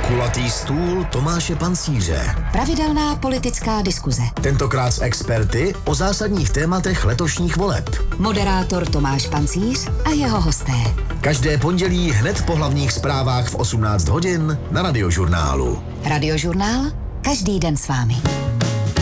Kulatý stůl Tomáše Pancíře. Pravidelná politická diskuze. Tentokrát s experty o zásadních tématech letošních voleb. Moderátor Tomáš Pancíř a jeho hosté. Každé pondělí hned po hlavních zprávách v 18 hodin na Radiožurnálu. Radiožurnál, každý den s vámi.